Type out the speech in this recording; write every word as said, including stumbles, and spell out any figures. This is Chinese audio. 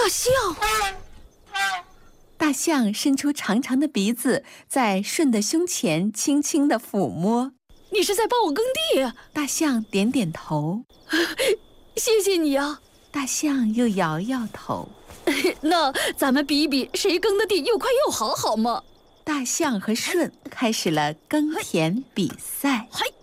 象！ 大象伸出长长的鼻子，在舜的胸前轻轻地抚摸。 你是在帮我耕地？ 大象点点头。 谢谢你啊！ 大象又摇摇头。 那咱们比一比，谁耕的地又快又好，好吗？ 大象和舜开始了耕田比赛。